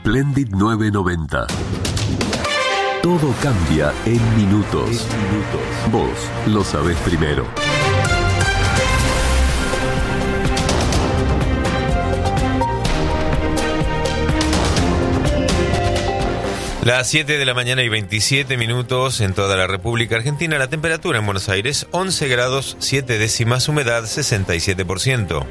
Splendid 990. Todo cambia en minutos. Vos lo sabés primero. Las 7 de la mañana y 27 minutos en toda la República Argentina. La temperatura en Buenos Aires, 11 grados 7 décimas, humedad 67%.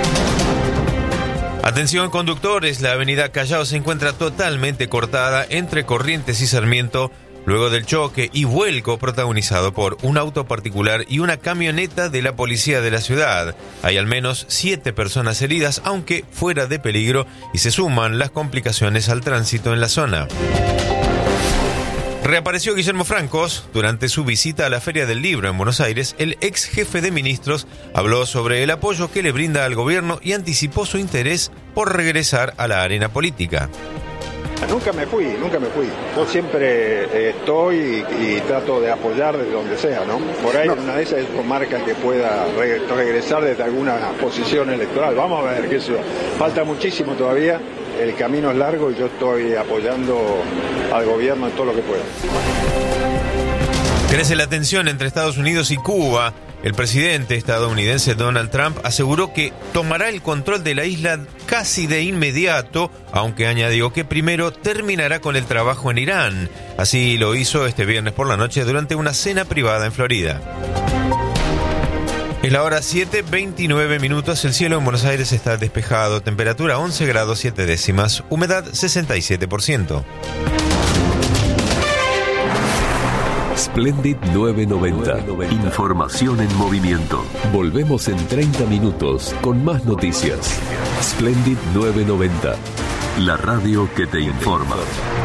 Atención conductores, la avenida Callao se encuentra totalmente cortada entre Corrientes y Sarmiento luego del choque y vuelco protagonizado por un auto particular y una camioneta de la policía de la ciudad. Hay al menos 7 personas heridas, aunque fuera de peligro, y se suman las complicaciones al tránsito en la zona. Reapareció Guillermo Francos. Durante su visita a la Feria del Libro en Buenos Aires, el ex jefe de ministros habló sobre el apoyo que le brinda al gobierno y anticipó su interés por regresar a la arena política. Nunca me fui. Yo siempre estoy y trato de apoyar desde donde sea, ¿no? Por ahí una de esas comarcas que pueda regresar desde alguna posición electoral. Vamos a ver, qué sé yo. Falta muchísimo todavía. El camino es largo y yo estoy apoyando al gobierno en todo lo que pueda. Crece la tensión entre Estados Unidos y Cuba. El presidente estadounidense Donald Trump aseguró que tomará el control de la isla casi de inmediato, aunque añadió que primero terminará con el trabajo en Irán. Así lo hizo este viernes por la noche durante una cena privada en Florida. Es la hora 7:29 minutos. El cielo en Buenos Aires está despejado. Temperatura 11 grados 7 décimas. Humedad 67%. Splendid 990. Información en movimiento. Volvemos en 30 minutos con más noticias. Splendid 990. La radio que te informa.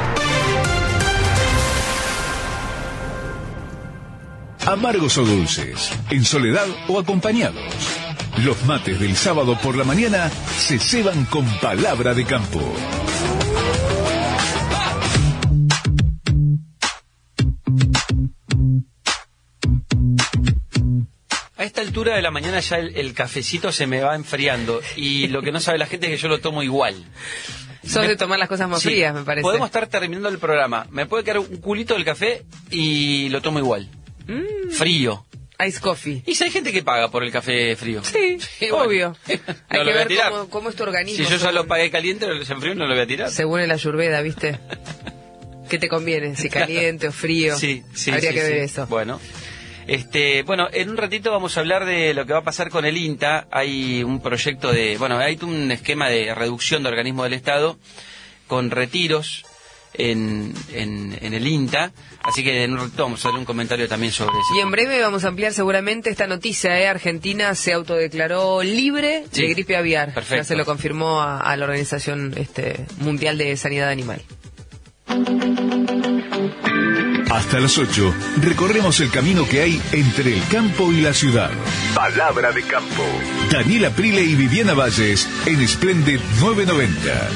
Amargos o dulces, en soledad o acompañados. Los mates del sábado por la mañana se ceban con palabra de campo. A esta altura de la mañana ya el cafecito se me va enfriando y lo que no sabe la gente es que yo lo tomo igual. Sos de tomar las cosas más frías, me parece. Podemos estar terminando el programa. Me puede quedar un culito del café y lo tomo igual. Frío. Ice coffee. Y si hay gente que paga por el café frío. Sí, obvio. Hay que ver cómo es tu organismo. Si yo ya lo pagué caliente, en frío no lo voy a tirar. Según el Ayurveda, ¿viste? ¿Qué te conviene? Si caliente o frío. Sí. Habría que ver eso. Bueno, en un ratito vamos a hablar de lo que va a pasar con el INTA. Hay un proyecto hay un esquema de reducción de organismos del Estado con retiros en el INTA. Así que en un ratito vamos a hacer un comentario también sobre eso. Y en breve vamos a ampliar seguramente esta noticia. Argentina se autodeclaró libre de gripe aviar. Perfecto. Ya se lo confirmó a la Organización Mundial de Sanidad Animal. Hasta las 8 recorremos el camino que hay entre el campo y la ciudad. Palabra de campo. Daniela Prile y Viviana Valles en Splendid 990.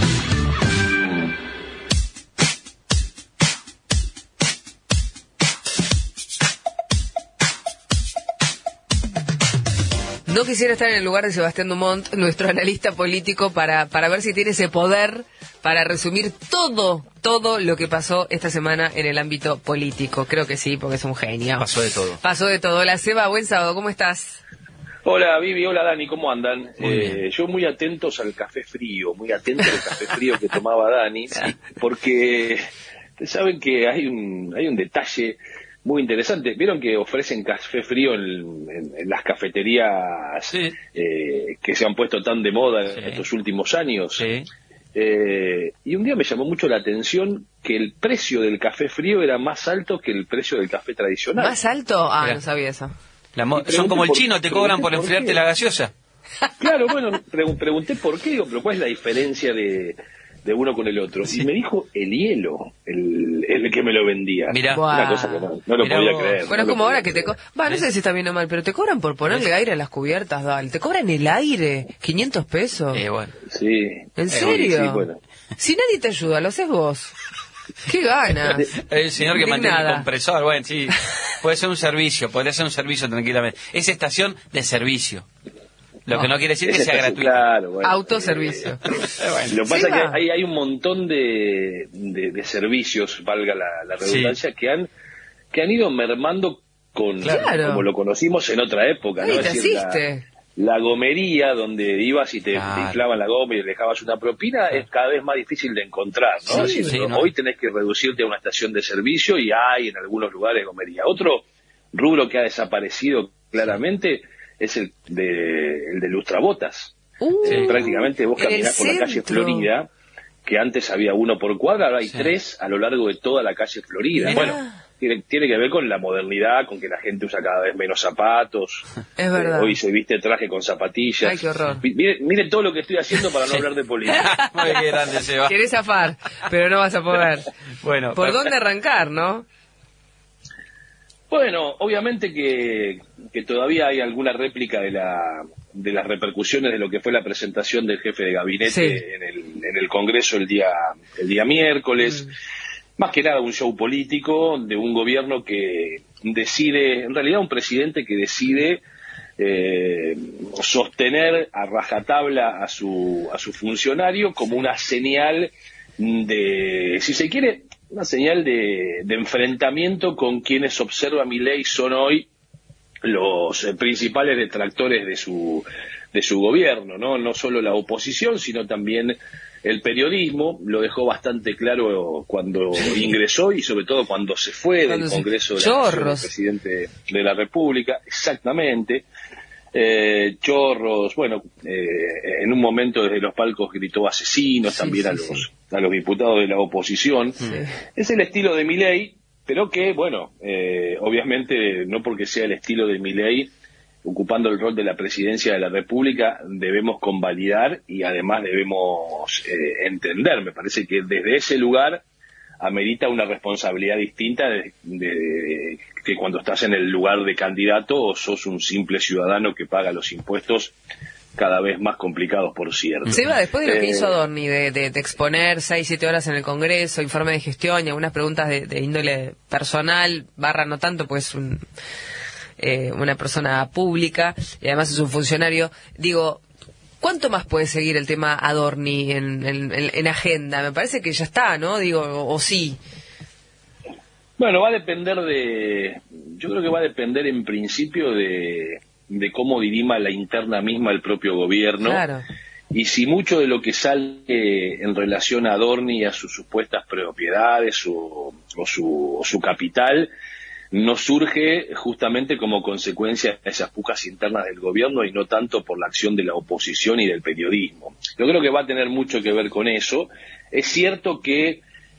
No quisiera estar en el lugar de Sebastián Dumont, nuestro analista político, para ver si tiene ese poder para resumir todo lo que pasó esta semana en el ámbito político. Creo que sí, porque es un genio. Pasó de todo. Pasó de todo. Hola, Seba, buen sábado, ¿cómo estás? Hola, Vivi, hola, Dani, ¿cómo andan? Yo muy atentos al café frío, que tomaba Dani, porque saben que hay un detalle muy interesante. ¿Vieron que ofrecen café frío en las cafeterías que se han puesto tan de moda en estos últimos años? Sí. Y un día me llamó mucho la atención que el precio del café frío era más alto que el precio del café tradicional. ¿Más alto? No sabía eso. Son como el chino, te cobran por enfriarte la gaseosa. Claro, bueno, pregunté por qué, pero ¿cuál es la diferencia de uno con el otro? Sí. Y me dijo el hielo, el que me lo vendía. Mirá. Una cosa que no lo podía creer. Bueno, es como ahora que te no sé si está bien o mal, pero te cobran por ponerle aire a las cubiertas, Dal. Te cobran el aire, 500 pesos. Bueno. Sí. ¿En serio? Sí, bueno. Si nadie te ayuda, lo haces vos. ¿Qué ganas? El señor que mantiene el compresor, bueno, sí. Podría ser un servicio tranquilamente. Es estación de servicio. Lo que no quiere decir que sea gratuito. Claro, bueno, Autoservicio. Lo que pasa es que hay un montón de servicios, valga la redundancia, que han ido mermando como lo conocimos en otra época, ¿no? Ay, Es decir, la gomería, donde ibas y te inflaban la goma y le dejabas una propina, es cada vez más difícil de encontrar, ¿no? Hoy tenés que reducirte a una estación de servicio y hay en algunos lugares gomería. Otro rubro que ha desaparecido claramente es el de lustrabotas. Prácticamente vos caminás por la calle Florida, que antes había uno por cuadra, ahora hay 3 a lo largo de toda la calle Florida. Mirá. Bueno, tiene que ver con la modernidad, con que la gente usa cada vez menos zapatos. Es verdad. Hoy se viste traje con zapatillas. Ay, qué horror. Mire todo lo que estoy haciendo para no hablar de política. Muy grande, Seba. Querés zafar, pero no vas a poder. Bueno, ¿Por dónde arrancar, no? Bueno, obviamente que todavía hay alguna réplica de las repercusiones de lo que fue la presentación del jefe de gabinete en el Congreso el día miércoles. Más que nada un show político de un gobierno que decide, en realidad un presidente que decide sostener a rajatabla a su funcionario como una señal de, si se quiere, una señal de enfrentamiento con quienes observa Milei son hoy los principales detractores de su gobierno, no solo la oposición, sino también el periodismo. Lo dejó bastante claro cuando ingresó y sobre todo cuando se fue del Congreso de la Nación, el presidente de la República. Exactamente. Chorros, bueno, en un momento desde los palcos gritó asesinos también a los diputados de la oposición. Es el estilo de Milei, pero que, bueno, obviamente no porque sea el estilo de Milei, ocupando el rol de la presidencia de la República, debemos convalidar y además debemos entender. Me parece que desde ese lugar amerita una responsabilidad distinta de que cuando estás en el lugar de candidato o sos un simple ciudadano que paga los impuestos cada vez más complicados, por cierto. Seba, después de lo que hizo Adorni, de exponer 6-7 horas en el Congreso, informe de gestión y algunas preguntas de índole personal, no tanto, pues una persona pública y además es un funcionario, digo, ¿cuánto más puede seguir el tema Adorni en agenda? Me parece que ya está, ¿no? Digo, o sí. Bueno, yo creo que va a depender en principio de cómo dirima la interna misma el propio gobierno. Claro. Y si mucho de lo que sale en relación a Adorni y a sus supuestas propiedades o su capital no surge justamente como consecuencia de esas pujas internas del gobierno y no tanto por la acción de la oposición y del periodismo. Yo creo que va a tener mucho que ver con eso. Es cierto que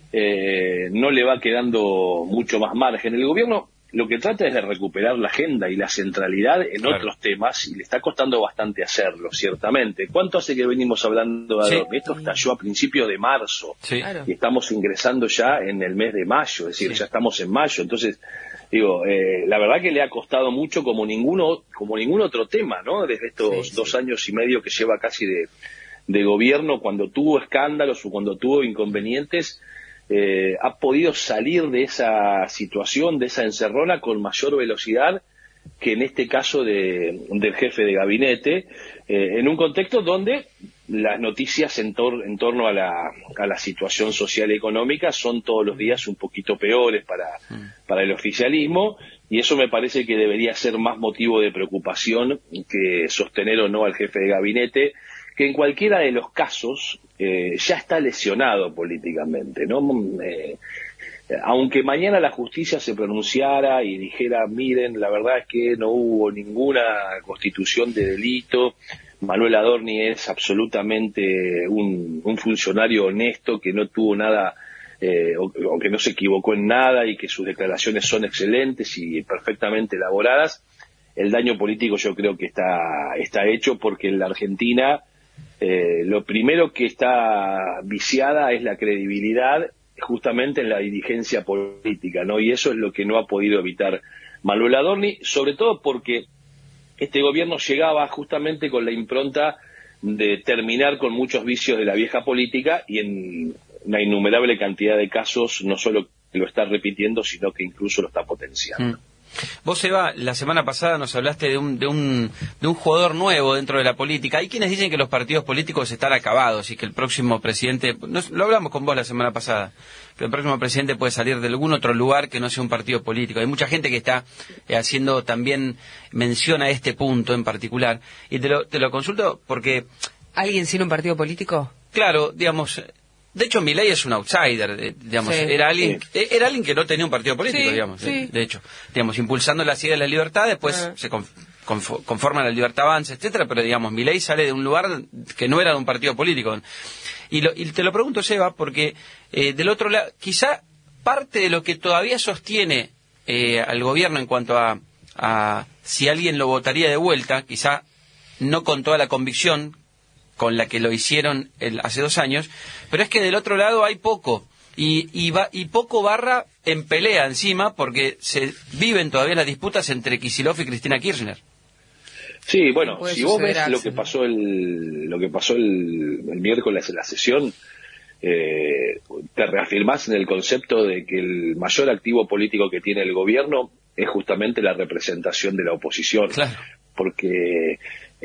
no le va quedando mucho más margen. El gobierno lo que trata es de recuperar la agenda y la centralidad en otros temas, y le está costando bastante hacerlo, ciertamente. ¿Cuánto hace que venimos hablando de Adorni? Esto estalló a principios de marzo, y estamos ingresando ya en el mes de mayo, es decir, ya estamos en mayo. Entonces, digo, la verdad que le ha costado mucho como ningún otro tema, ¿no? Desde estos 2 años y medio que lleva casi de gobierno, cuando tuvo escándalos o cuando tuvo inconvenientes, ha podido salir de esa situación, de esa encerrona, con mayor velocidad que en este caso del jefe de gabinete, en un contexto donde las noticias en torno a la situación social y económica son todos los días un poquito peores para el oficialismo, y eso me parece que debería ser más motivo de preocupación que sostener o no al jefe de gabinete, que en cualquiera de los casos ya está lesionado políticamente, ¿no? Aunque mañana la justicia se pronunciara y dijera, miren, la verdad es que no hubo ninguna constitución de delito, Manuel Adorni es absolutamente un funcionario honesto que no tuvo nada, o que no se equivocó en nada, y que sus declaraciones son excelentes y perfectamente elaboradas, el daño político yo creo que está hecho, porque en la Argentina lo primero que está viciada es la credibilidad, justamente en la dirigencia política, ¿no? Y eso es lo que no ha podido evitar Manuel Adorni, sobre todo porque este gobierno llegaba justamente con la impronta de terminar con muchos vicios de la vieja política, y en una innumerable cantidad de casos no solo lo está repitiendo, sino que incluso lo está potenciando. Vos, Eva, la semana pasada nos hablaste de un jugador nuevo dentro de la política. Hay quienes dicen que los partidos políticos están acabados y que el próximo presidente, lo hablamos con vos la semana pasada, que el próximo presidente puede salir de algún otro lugar que no sea un partido político. Hay mucha gente que está haciendo también mención a este punto en particular. Y te lo consulto porque... ¿Alguien sin un partido político? Claro, digamos... De hecho, Milei es un outsider, digamos, sí, era alguien que no tenía un partido político, sí, digamos, sí. De hecho, digamos, impulsando las ideas de la libertad, después se conforma la Libertad Avanza, etcétera, pero digamos, Milei sale de un lugar que no era de un partido político. Y te lo pregunto, Seba, porque del otro lado, quizá parte de lo que todavía sostiene al gobierno en cuanto a si alguien lo votaría de vuelta, quizá no con toda la convicción con la que lo hicieron hace 2 años, pero es que del otro lado hay poco, y poco barra en pelea encima, porque se viven todavía las disputas entre Kicillof y Cristina Kirchner. Sí, bueno, si vos ves lo que pasó el miércoles en la sesión, te reafirmás en el concepto de que el mayor activo político que tiene el gobierno es justamente la representación de la oposición. Claro. Porque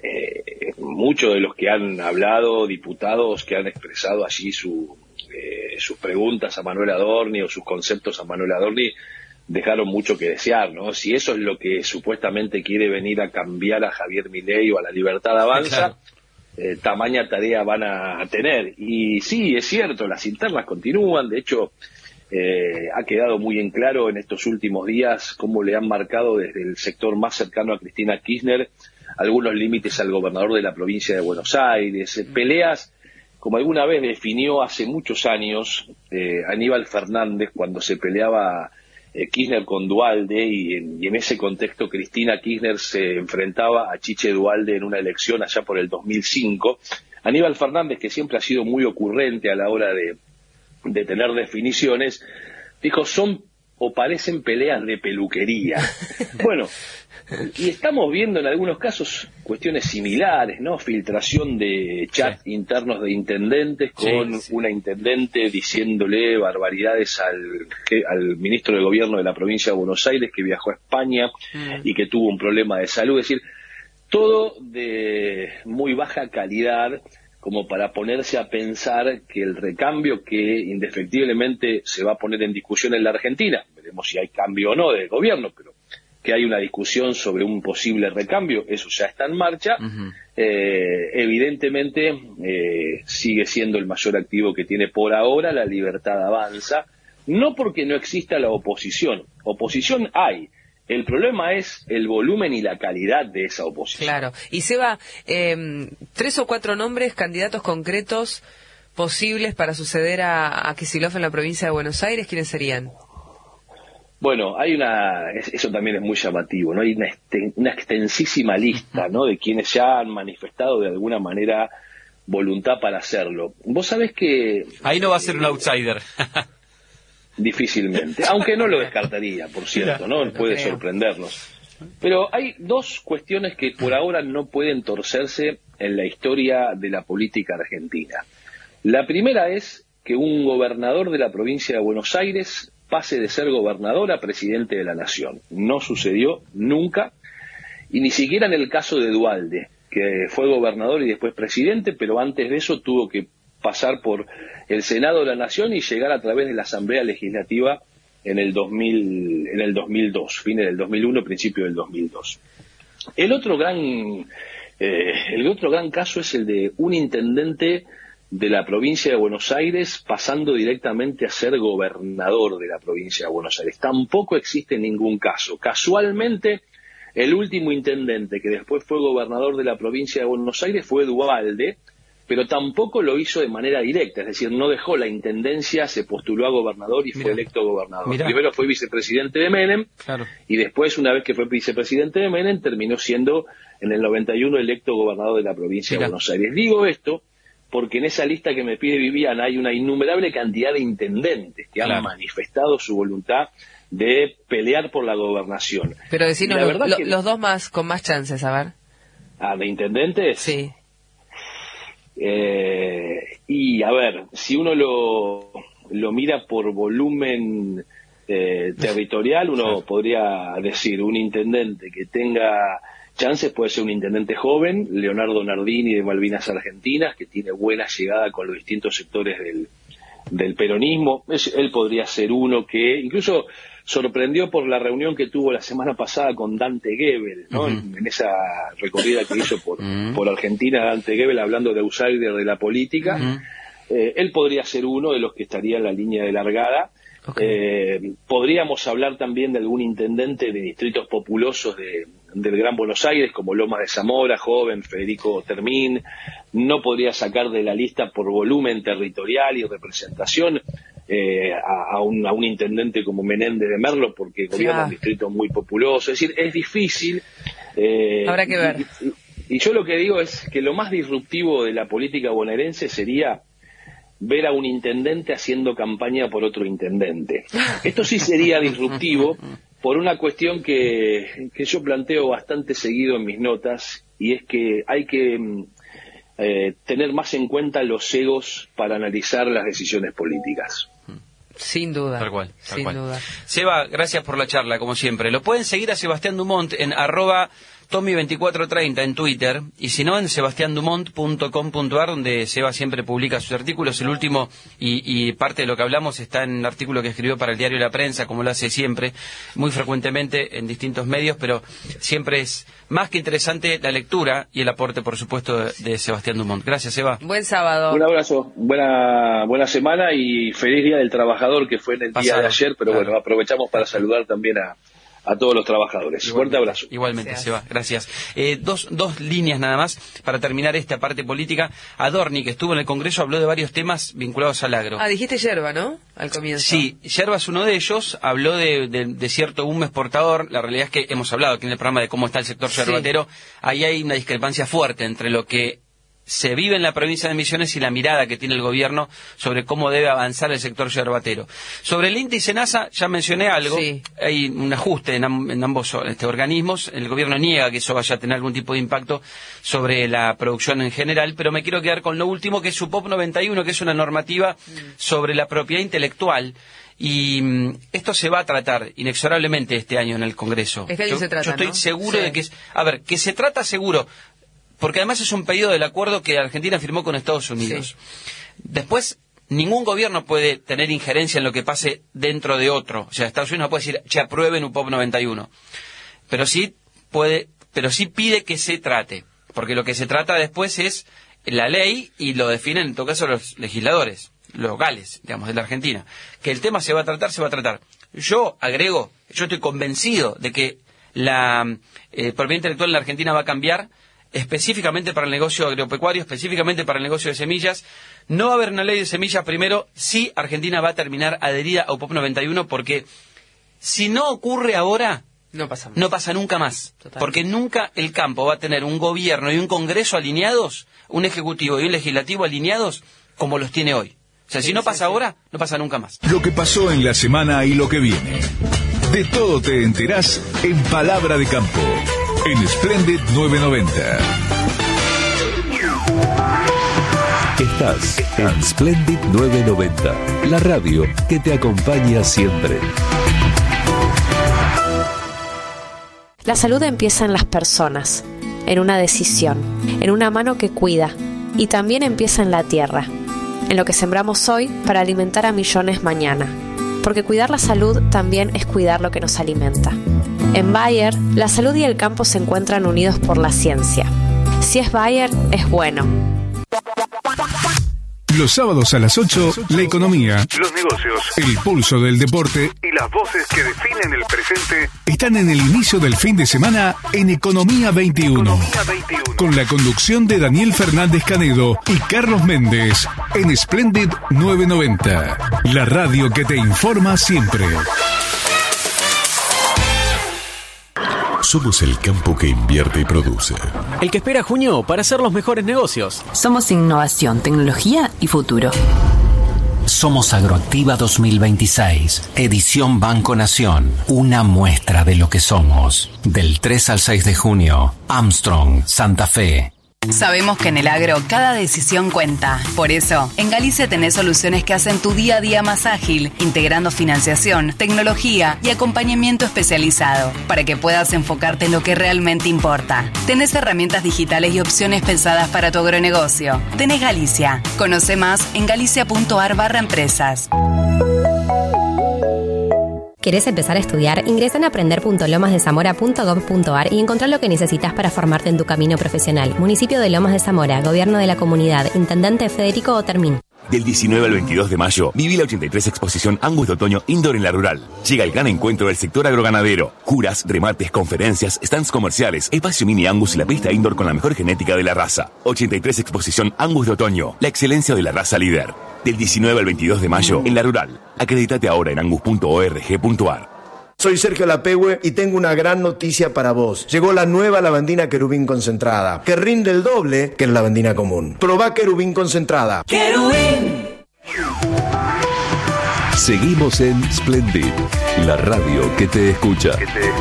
muchos de los que han hablado, diputados que han expresado allí sus preguntas a Manuel Adorni o sus conceptos a Manuel Adorni, dejaron mucho que desear, ¿no? Si eso es lo que supuestamente quiere venir a cambiar a Javier Milei o a la Libertad Avanza, claro, tamaña tarea van a tener. Y sí, es cierto, las internas continúan, de hecho... ha quedado muy en claro en estos últimos días cómo le han marcado desde el sector más cercano a Cristina Kirchner algunos límites al gobernador de la provincia de Buenos Aires, peleas como alguna vez definió hace muchos años Aníbal Fernández cuando se peleaba Kirchner con Duhalde y en ese contexto Cristina Kirchner se enfrentaba a Chiche Duhalde en una elección allá por el 2005. Aníbal Fernández, que siempre ha sido muy ocurrente a la hora de tener definiciones, dijo, son o parecen peleas de peluquería. Bueno, y estamos viendo en algunos casos cuestiones similares, ¿no? Filtración de chats internos de intendentes con una intendente diciéndole barbaridades al ministro de Gobierno de la provincia de Buenos Aires que viajó a España y que tuvo un problema de salud. Es decir, todo de muy baja calidad, como para ponerse a pensar que el recambio que indefectiblemente se va a poner en discusión en la Argentina, veremos si hay cambio o no de gobierno, pero que hay una discusión sobre un posible recambio, eso ya está en marcha, evidentemente sigue siendo el mayor activo que tiene por ahora la Libertad Avanza, no porque no exista la oposición hay. El problema es el volumen y la calidad de esa oposición. Claro. Y Seba, 3 o 4 nombres, candidatos concretos posibles para suceder a Kicillof en la provincia de Buenos Aires, ¿quiénes serían? Bueno, eso también es muy llamativo, ¿no? Hay una extensísima lista, ¿no? De quienes ya han manifestado de alguna manera voluntad para hacerlo. Vos sabés que... Ahí no va a ser un outsider. Difícilmente, aunque no lo descartaría, por cierto, ¿no? Puede sorprendernos. Pero hay 2 cuestiones que por ahora no pueden torcerse en la historia de la política argentina. La primera es que un gobernador de la provincia de Buenos Aires pase de ser gobernador a presidente de la nación. No sucedió nunca, y ni siquiera en el caso de Duhalde, que fue gobernador y después presidente, pero antes de eso tuvo que pasar por el Senado de la Nación y llegar a través de la Asamblea Legislativa en el 2002, fines del 2001, principio del 2002. El otro gran caso es el de un intendente de la provincia de Buenos Aires pasando directamente a ser gobernador de la provincia de Buenos Aires. Tampoco existe ningún caso. Casualmente, el último intendente que después fue gobernador de la provincia de Buenos Aires fue Duhalde, pero tampoco lo hizo de manera directa, es decir, no dejó la intendencia, se postuló a gobernador y fue electo gobernador. Primero fue vicepresidente de Menem, y después, una vez que fue vicepresidente de Menem, terminó siendo en el 91 electo gobernador de la provincia de Buenos Aires. Digo esto porque en esa lista que me pide Viviana hay una innumerable cantidad de intendentes que han manifestado su voluntad de pelear por la gobernación. Pero decinos los 2 con más chances, a ver. ¿De intendentes? Sí. Y a ver, si uno lo mira por volumen territorial, uno podría decir un intendente que tenga chances puede ser un intendente joven, Leonardo Nardini de Malvinas Argentinas, que tiene buena llegada con los distintos sectores del peronismo. Él podría ser uno que incluso sorprendió por la reunión que tuvo la semana pasada con Dante Gebel, ¿no? En esa recorrida que hizo por Argentina, Dante Gebel hablando de outsider de la política. Él podría ser uno de los que estaría en la línea de largada. Podríamos hablar también de algún intendente de distritos populosos del Gran Buenos Aires, como Lomas de Zamora, joven, Federico Termín. No podría sacar de la lista por volumen territorial y representación a un intendente como Menéndez de Merlo, porque gobierna un distrito muy populoso. Es decir, es difícil. Habrá que ver. Y yo lo que digo es que lo más disruptivo de la política bonaerense sería ver a un intendente haciendo campaña por otro intendente. Esto sí sería disruptivo por una cuestión que yo planteo bastante seguido en mis notas, y es que hay que tener más en cuenta los egos para analizar las decisiones políticas. Sin duda. Tal cual. Sin duda. Seba, gracias por la charla, como siempre. Lo pueden seguir a Sebastián Dumont en @Tommy2430 en Twitter, y si no, en sebastiandumont.com.ar, donde Seba siempre publica sus artículos. El último y parte de lo que hablamos está en un artículo que escribió para el diario La Prensa, como lo hace siempre, muy frecuentemente en distintos medios, pero siempre es más que interesante la lectura y el aporte, por supuesto, de Sebastián Dumont. Gracias, Seba. Buen sábado. Un abrazo, buena semana y feliz Día del Trabajador, que fue en el día de ayer, pero bueno, aprovechamos para saludar también a todos los trabajadores. Fuerte abrazo. Igualmente, Seba, gracias. Dos líneas nada más para terminar esta parte política. Adorni, que estuvo en el Congreso, habló de varios temas vinculados al agro. Dijiste yerba, ¿no? Al comienzo. Sí, yerba es uno de ellos. Habló de cierto boom exportador. La realidad es que hemos hablado aquí en el programa de cómo está el sector yerbatero. Ahí hay una discrepancia fuerte entre lo que se vive en la provincia de Misiones y la mirada que tiene el gobierno sobre cómo debe avanzar el sector yerbatero. Sobre el INTA y SENASA ya mencioné algo. Sí. Hay un ajuste en ambos organismos. El gobierno niega que eso vaya a tener algún tipo de impacto sobre la producción en general, pero me quiero quedar con lo último, que es su POP 91, que es una normativa sobre la propiedad intelectual. Y esto se va a tratar inexorablemente este año en el Congreso. Este año se trata, yo estoy seguro de que que se trata seguro, porque además es un pedido del acuerdo que Argentina firmó con Estados Unidos. Sí. Después, ningún gobierno puede tener injerencia en lo que pase dentro de otro. O sea, Estados Unidos no puede decir, aprueben un POP 91. Pero sí pide que se trate. Porque lo que se trata después es la ley, y lo definen en todo caso los legisladores locales, digamos, de la Argentina. Que el tema se va a tratar. Yo agrego, yo estoy convencido de que la propiedad intelectual en la Argentina va a cambiar, específicamente para el negocio agropecuario, específicamente para el negocio de semillas. No va a haber una ley de semillas primero, si Argentina va a terminar adherida a UPOP 91, porque si no ocurre ahora, no pasa nunca más. Total. Porque nunca el campo va a tener un gobierno y un Congreso alineados, un ejecutivo y un legislativo alineados como los tiene hoy. O sea, si no pasa ahora, no pasa nunca más. Lo que pasó en la semana y lo que viene. De todo te enterás en Palabra de Campo, en Splendid 990. Estás en Splendid 990, la radio que te acompaña siempre. La salud empieza en las personas, en una decisión, en una mano que cuida, y también empieza en la tierra, en lo que sembramos hoy para alimentar a millones mañana. Porque cuidar la salud también es cuidar lo que nos alimenta. En Bayer, la salud y el campo se encuentran unidos por la ciencia. Si es Bayer, es bueno. Los sábados a las 8, la economía, los negocios, el pulso del deporte y las voces que definen el presente están en el inicio del fin de semana en Economía 21. Con la conducción de Daniel Fernández Canedo y Carlos Méndez en Splendid 990, la radio que te informa siempre. Somos el campo que invierte y produce. El que espera junio para hacer los mejores negocios. Somos innovación, tecnología y futuro. Somos Agroactiva 2026, edición Banco Nación. Una muestra de lo que somos. Del 3 al 6 de junio, Armstrong, Santa Fe. Sabemos que en el agro cada decisión cuenta. Por eso, en Galicia tenés soluciones que hacen tu día a día más ágil, integrando financiación, tecnología y acompañamiento especializado, para que puedas enfocarte en lo que realmente importa. Tenés herramientas digitales y opciones pensadas para tu agronegocio. Tenés Galicia. Conoce más en galicia.ar/empresas. ¿Querés empezar a estudiar? Ingresa en aprender.lomasdezamora.gov.ar y encontrá lo que necesitas para formarte en tu camino profesional. Municipio de Lomas de Zamora, Gobierno de la Comunidad, Intendente Federico Otermín. Del 19 al 22 de mayo, viví la 83 Exposición Angus de Otoño Indoor en La Rural. Llega el gran encuentro del sector agroganadero. Juras, remates, conferencias, stands comerciales, espacio mini Angus y la pista indoor con la mejor genética de la raza. 83 Exposición Angus de Otoño, la excelencia de la raza líder. Del 19 al 22 de mayo, en La Rural. Acredítate ahora en angus.org.ar. Soy Sergio Lapehue y tengo una gran noticia para vos. Llegó la nueva lavandina Querubín concentrada, que rinde el doble que la lavandina común. Probá Querubín concentrada. ¡Querubín! Seguimos en Splendid, la radio que te escucha.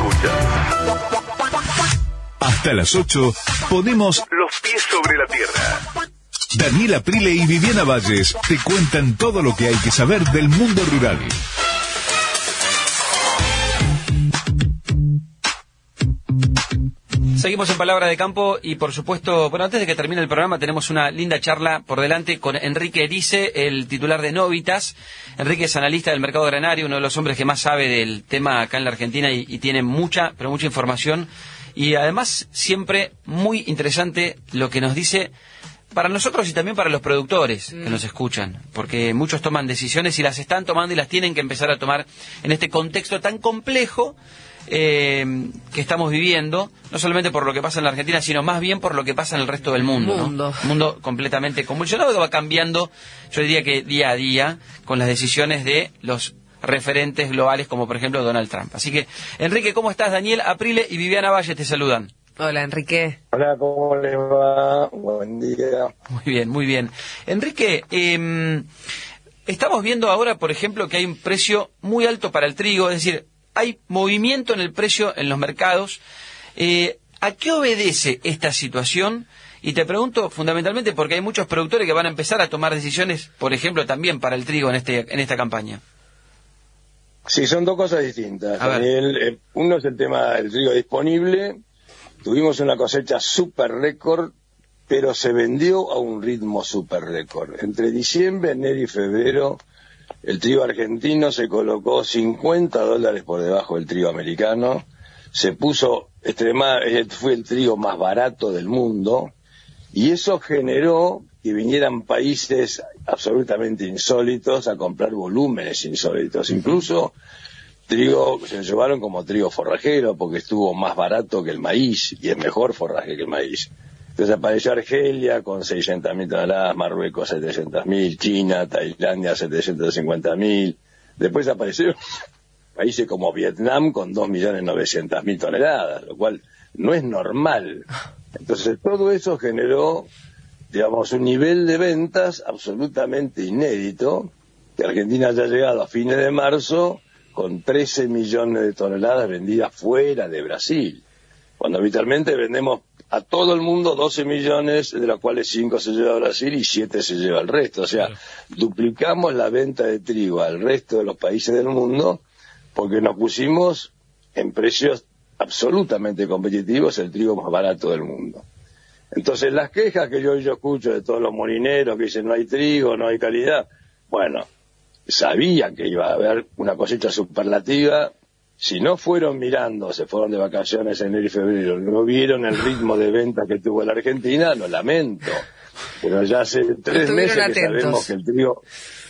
Hasta las 8 ponemos los pies sobre la tierra. Daniela Prile y Viviana Valles te cuentan todo lo que hay que saber del mundo rural. Seguimos en Palabra de Campo y, por supuesto, bueno, antes de que termine el programa tenemos una linda charla por delante con Enrique Erice, el titular de Novitas. Enrique es analista del mercado granario, uno de los hombres que más sabe del tema acá en la Argentina y tiene mucha, pero mucha información. Y además, siempre muy interesante lo que nos dice para nosotros y también para los productores que nos escuchan, porque muchos toman decisiones y las están tomando y las tienen que empezar a tomar en este contexto tan complejo que estamos viviendo, no solamente por lo que pasa en la Argentina, sino más bien por lo que pasa en el resto del mundo, ¿no? Un mundo completamente convulsionado que va cambiando, yo diría que día a día, con las decisiones de los referentes globales, como por ejemplo Donald Trump. Así que, Enrique, ¿cómo estás? Daniel Aprile y Viviana Valle te saludan. Hola, Enrique. Hola, ¿cómo les va? Buen día. Muy bien, muy bien. Enrique, estamos viendo ahora, por ejemplo, que hay un precio muy alto para el trigo, es decir, hay movimiento en el precio en los mercados. ¿A qué obedece esta situación? Y te pregunto fundamentalmente porque hay muchos productores que van a empezar a tomar decisiones, por ejemplo, también para el trigo en esta campaña. Sí, son dos cosas distintas. Daniel, uno es el tema del trigo disponible. Tuvimos una cosecha super récord, pero se vendió a un ritmo super récord. Entre diciembre, enero y febrero, el trigo argentino se colocó $50 por debajo del trigo americano. Se puso fue el trigo más barato del mundo, y eso generó que vinieran países absolutamente insólitos a comprar volúmenes insólitos. Incluso trigo se llevaron como trigo forrajero porque estuvo más barato que el maíz y es mejor forraje que el maíz. Entonces apareció Argelia con 600.000 toneladas, Marruecos 700.000, China, Tailandia 750.000. Después aparecieron países como Vietnam con 2.900.000 toneladas, lo cual no es normal. Entonces todo eso generó, digamos, un nivel de ventas absolutamente inédito, que Argentina haya llegado a fines de marzo con 13 millones de toneladas vendidas fuera de Brasil, cuando habitualmente vendemos a todo el mundo 12 millones, de los cuales 5 se lleva a Brasil y 7 se lleva al resto. O sea, duplicamos la venta de trigo al resto de los países del mundo porque nos pusimos en precios absolutamente competitivos el trigo más barato del mundo. Entonces, las quejas que yo escucho de todos los molineros que dicen no hay trigo, no hay calidad, bueno, sabían que iba a haber una cosecha superlativa. Si no fueron mirando, se fueron de vacaciones en enero y febrero, no vieron el ritmo de venta que tuvo la Argentina, lo lamento. Pero ya hace 3 meses que sabemos que el trigo...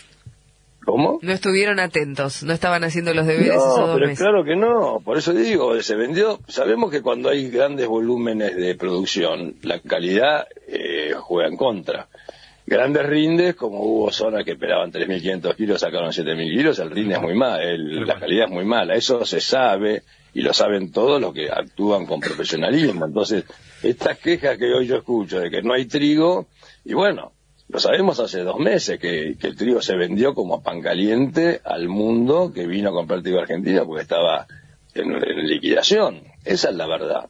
¿Cómo? No estuvieron atentos, no estaban haciendo los deberes esos 2 pero meses. Claro que no, por eso digo, se vendió. Sabemos que cuando hay grandes volúmenes de producción, la calidad juega en contra. Grandes rindes, como hubo zonas que esperaban 3.500 kilos, sacaron 7.000 kilos, el rinde es muy mal, la calidad es muy mala. Eso se sabe, y lo saben todos los que actúan con profesionalismo. Entonces, estas quejas que hoy yo escucho de que no hay trigo, y bueno, lo sabemos hace 2 meses, que el trigo se vendió como pan caliente al mundo que vino a comprar trigo argentino porque estaba en liquidación. Esa es la verdad.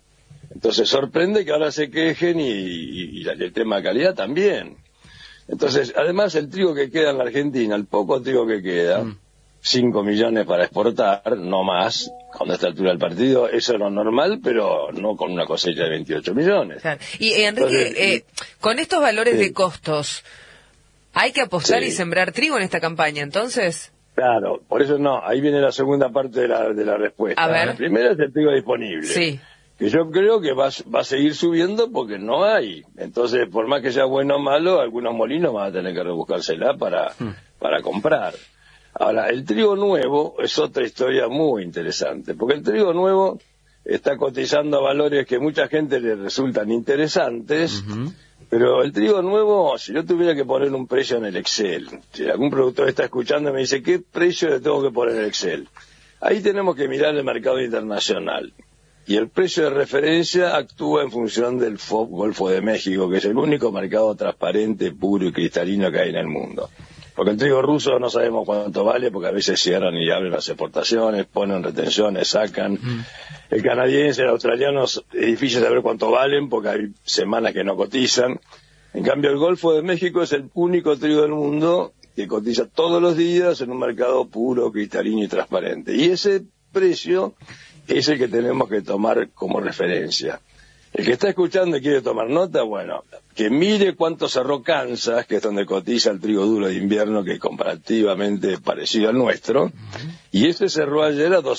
Entonces sorprende que ahora se quejen y el tema de calidad también. Entonces, además el trigo que queda en la Argentina, el poco trigo que queda, 5 millones para exportar, no más, con esta altura del partido, eso es lo normal, pero no con una cosecha de 28 millones. Claro. Y Enrique, con estos valores de costos, ¿hay que apostar y sembrar trigo en esta campaña entonces? Claro, por eso no, ahí viene la segunda parte de la respuesta. A ver. La primera es el trigo disponible. Sí. Que yo creo que va a seguir subiendo porque no hay. Entonces, por más que sea bueno o malo, algunos molinos van a tener que rebuscársela para comprar. Ahora, el trigo nuevo es otra historia muy interesante, porque el trigo nuevo está cotizando a valores que mucha gente le resultan interesantes, pero el trigo nuevo, si yo tuviera que poner un precio en el Excel, si algún productor está escuchando y me dice, ¿qué precio le tengo que poner en el Excel? Ahí tenemos que mirar el mercado internacional. Y el precio de referencia actúa en función del FOB Golfo de México, que es el único mercado transparente, puro y cristalino que hay en el mundo. Porque el trigo ruso no sabemos cuánto vale, porque a veces cierran y abren las exportaciones, ponen retenciones, sacan. El canadiense, el australiano, es difícil saber cuánto valen, porque hay semanas que no cotizan. En cambio, el Golfo de México es el único trigo del mundo que cotiza todos los días en un mercado puro, cristalino y transparente. Y ese precio es el que tenemos que tomar como referencia. El que está escuchando y quiere tomar nota, bueno, que mire cuánto cerró Kansas, que es donde cotiza el trigo duro de invierno, que es comparativamente parecido al nuestro, y ese cerró ayer a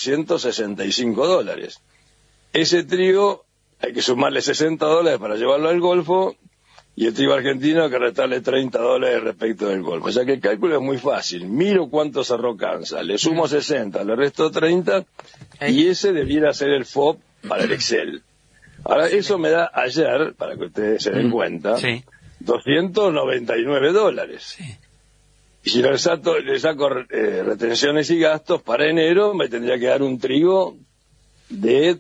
$265. Ese trigo hay que sumarle $60 para llevarlo al Golfo, y el trigo argentino hay que restarle $30 respecto del Golfo. O sea que el cálculo es muy fácil. Miro cuánto cerró Kansas, le sumo 60, le resto 30, y ese debiera ser el FOB para el Excel. Ahora, eso me da ayer, para que ustedes se den cuenta, $299. Y si le saco retenciones y gastos, para enero me tendría que dar un trigo de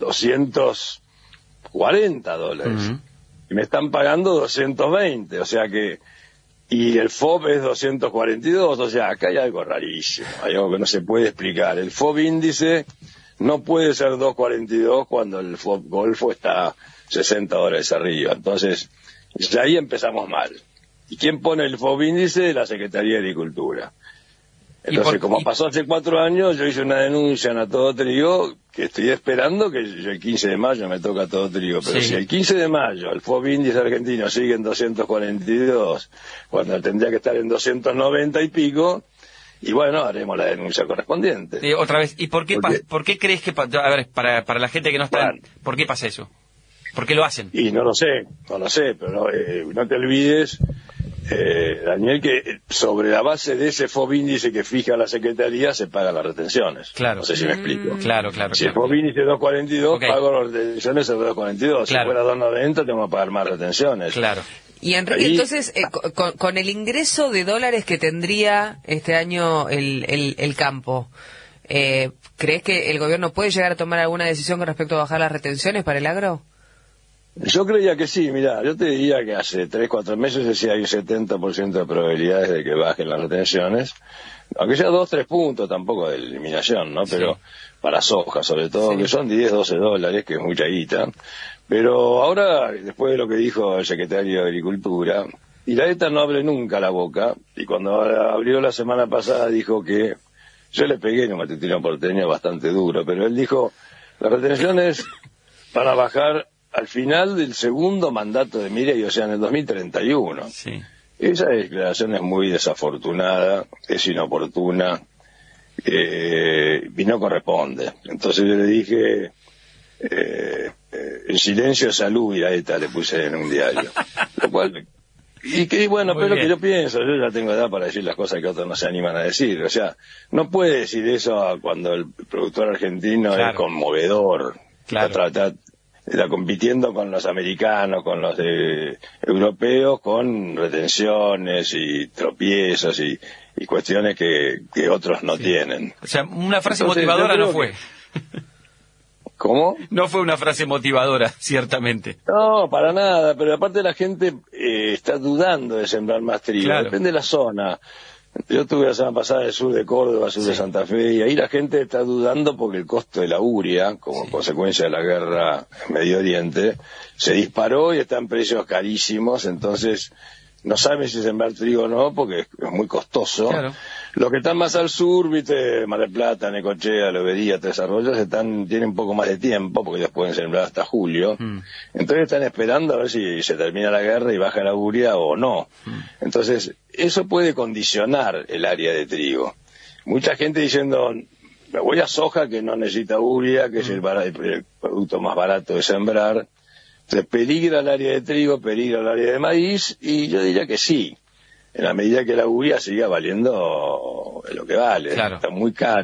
$240. Y me están pagando 220, o sea que... Y el FOB es 242, o sea, acá hay algo rarísimo, hay algo que no se puede explicar. El FOB índice no puede ser 242 cuando el FOB Golfo está $60 arriba. Entonces, ya ahí empezamos mal. ¿Y quién pone el FOB índice? La Secretaría de Agricultura. Entonces, como pasó hace 4 años, yo hice una denuncia en A Todo Trigo, que estoy esperando que el 15 de mayo me toca Todo Trigo. Pero si el 15 de mayo el FOB índice argentino sigue en 242, cuando tendría que estar en 290 y pico, y bueno, haremos la denuncia correspondiente. Otra vez, ¿y por qué crees que, a ver, para la gente que no está, ¿por qué pasa eso? ¿Por qué lo hacen? Y no lo sé, pero no te olvides, Daniel, que sobre la base de ese FOB índice que fija la Secretaría se pagan las retenciones. Claro. No sé si me explico. Claro. Si el FOB índice es 242, pago las retenciones en 242. Si fuera 290, tengo que pagar más retenciones. Claro. Y Enrique, entonces, con el ingreso de dólares que tendría este año el campo, ¿crees que el gobierno puede llegar a tomar alguna decisión con respecto a bajar las retenciones para el agro? Yo creía que sí, mira, yo te diría que hace 3-4 meses decía hay un 70% de probabilidades de que bajen las retenciones, aunque sea 2-3 puntos tampoco de eliminación, ¿no? Pero para soja sobre todo, que son $10-12, que es mucha guita. Pero ahora, después de lo que dijo el secretario de Agricultura, y la ETA no abre nunca la boca, y cuando abrió la semana pasada dijo que, yo le pegué en un matutino porteño bastante duro, pero él dijo, las retenciones van a bajar al final del segundo mandato de Milei, o sea, en el 2031. Esa declaración es muy desafortunada, es inoportuna, y no corresponde. Entonces yo le dije, en silencio salud y a ETA le puse en un diario. Lo cual, bueno, pero lo que yo pienso, yo ya tengo edad para decir las cosas que otros no se animan a decir. O sea, no puede decir eso cuando el productor argentino es conmovedor. Está compitiendo con los americanos, con los europeos, con retenciones y tropiezos y cuestiones que otros no tienen. O sea, una frase motivadora no fue. ¿Cómo? No fue una frase motivadora, ciertamente. No, para nada, pero aparte la gente está dudando de sembrar más trigo. Depende de la zona. Yo estuve la semana pasada en el sur de Córdoba, sur de Santa Fe, y ahí la gente está dudando porque el costo de la urea, como consecuencia de la guerra en Medio Oriente, se disparó y están precios carísimos, entonces no saben si sembrar trigo o no porque es muy costoso. Claro. Los que están más al sur, viste, Mar del Plata, Necochea, Lobería, Tres Arroyos, tienen un poco más de tiempo porque ellos pueden sembrar hasta julio. Entonces están esperando a ver si se termina la guerra y baja la urea o no. Entonces, eso puede condicionar el área de trigo. Mucha gente diciendo, me voy a soja que no necesita urea, que es el producto más barato de sembrar. Entonces, peligra el área de trigo, peligra el área de maíz, y yo diría que sí. En la medida que la urea siga valiendo lo que vale, claro. Está muy caro